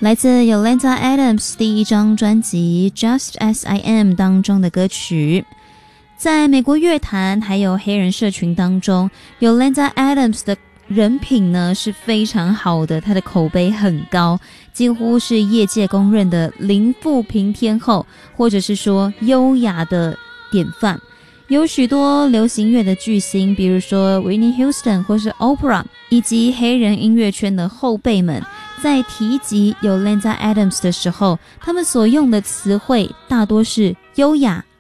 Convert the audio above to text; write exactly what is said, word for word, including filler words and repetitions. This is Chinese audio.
来自 Yolanda Adams 第一张专辑 Just As I Am 当中的歌曲。在美国乐坛还有黑人社群当中， Yolanda Adams 的人品呢是非常好的，她的口碑很高，几乎是业界公认的零负评天后，或者是说优雅的典范。有许多流行乐的巨星，比如说 Whitney Houston 或是 Oprah， 以及黑人音乐圈的后辈们，在提及 Yolanda Adams 的时候，他们所用的词汇大多是优雅